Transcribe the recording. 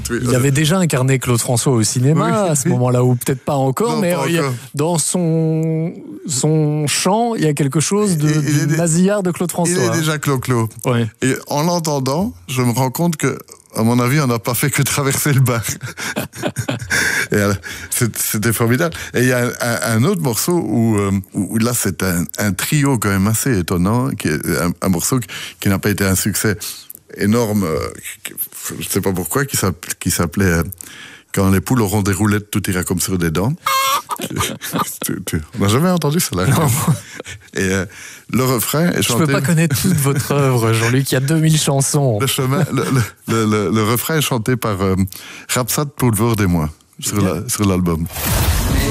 Oui. Il avait déjà incarné Claude François au cinéma à ce moment-là, ou peut-être pas encore, Non, mais pas encore. dans son chant, il y a quelque chose de nasillard de Claude François. Il est déjà Clo-Clo. Ouais. Et en l'entendant, je me rends compte que, à mon avis, on n'a pas fait que traverser le bar. Et c'était formidable. Et il y a un autre morceau où là, c'est un trio quand même assez étonnant, qui est un morceau qui n'a pas été un succès énorme, je ne sais pas pourquoi, qui s'appelait Quand les poules auront des roulettes, tout ira comme sur des dents. On n'a jamais entendu cela. Et le refrain est chanté... Je ne peux pas connaître toute votre œuvre, Jean-Luc, il y a 2000 chansons. Le refrain est chanté par Rapsat Poulvord et moi sur l'album.